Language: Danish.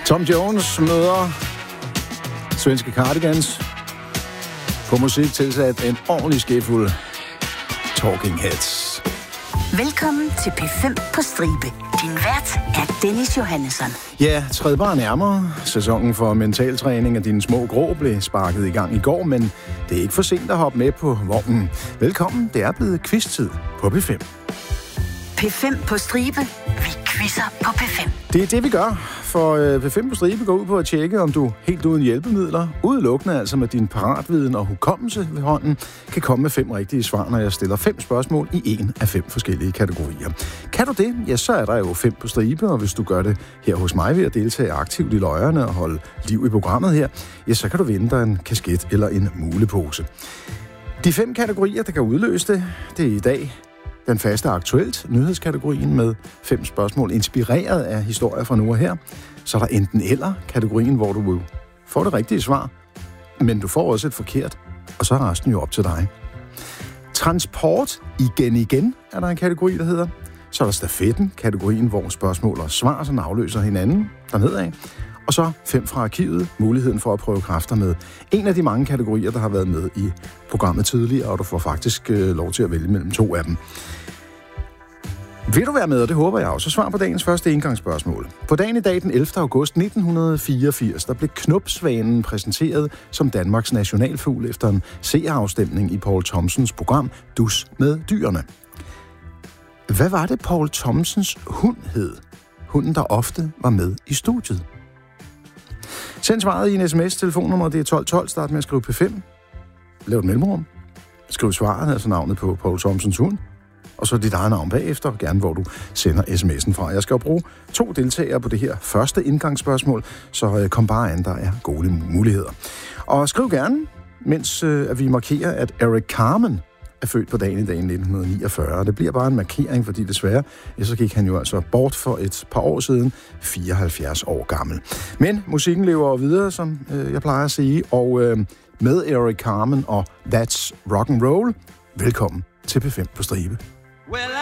Tom Jones møder svenske Cardigans på musik tilsat en ordentlig skefuld Talking Heads. Velkommen til P5 på stribe. Din vært er Dennis Johannesson. Ja, træd bare nærmere. Sæsonen for mentaltræning af dine små grå blev sparket i gang i går, men det er ikke for sent at hoppe med på vognen. Velkommen, det er blevet quiz-tid på P5. P5 på stribe. Vi quizzer på P5. Det er det, vi gør, for P5 på stribe går ud på at tjekke, om du helt uden hjælpemidler, udelukkende altså med din paratviden og hukommelse ved hånden, kan komme med 5 rigtige svar, når jeg stiller 5 spørgsmål i en af 5 forskellige kategorier. Kan du det, ja, så er der jo 5 på stribe, og hvis du gør det her hos mig ved at deltage aktivt i løjerne og holde liv i programmet her, ja, så kan du vinde dig en kasket eller en mulepose. De 5 kategorier, der kan udløse det er i dag den faste aktuelt nyhedskategorien med 5 spørgsmål inspireret af historier fra nu og her. Så er der enten eller kategorien, hvor du får det rigtige svar, men du får også et forkert, og så er resten jo op til dig. Transport igen er der en kategori, der hedder. Så er der stafetten, kategorien, hvor spørgsmål og svar sådan afløser hinanden dernede af. Og så 5 fra arkivet, muligheden for at prøve kræfter med en af de mange kategorier, der har været med i programmet tidligere, og du får faktisk lov til at vælge mellem 2 af dem. Vil du være med, og det håber jeg også, så svar på dagens første indgangsspørgsmål. På dagen i dag, den 11. august 1984, der blev knopsvanen præsenteret som Danmarks nationalfugl efter en seerafstemning i Poul Thomsens program Dus med dyrene. Hvad var det, Poul Thomsens hund hed? Hunden, der ofte var med i studiet. Send svaret i en sms. Telefonnummeret det er 1212. Start med at skrive P5. Lav et mellemrum. Skriv svaret, altså navnet på Poul Thomsens hund. Og så dit eget navn bagefter, gerne hvor du sender sms'en fra. Jeg skal jo bruge 2 deltagere på det her første indgangsspørgsmål, så kom bare an, der er gode muligheder. Og skriv gerne, mens at vi markerer, at Eric Carmen er født på dagen i dag 1949. Det bliver bare en markering, fordi desværre, så gik han jo altså bort for et par år siden, 74 år gammel. Men musikken lever videre, som jeg plejer at sige, og med Eric Carmen og That's Rock and Roll, velkommen til P5 på stribe. Well,